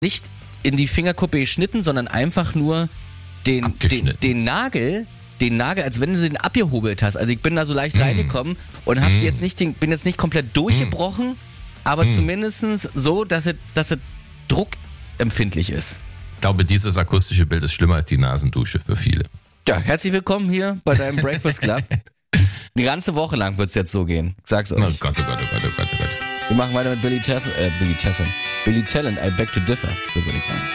nicht in die Fingerkuppe geschnitten, sondern einfach nur den Nagel, als wenn du den abgehobelt hast. Also ich bin da so leicht reingekommen und bin jetzt nicht komplett durchgebrochen, aber zumindest so, dass es druckempfindlich ist. Ich glaube, dieses akustische Bild ist schlimmer als die Nasendusche für viele. Ja, herzlich willkommen hier bei deinem Breakfast Club. Die ganze Woche lang wird es jetzt so gehen. Ich sag's euch. Oh Gott, oh Gott, oh Gott, oh Gott, oh Gott. Wir machen weiter mit Billy Talent, I beg to differ, das würde ich sagen.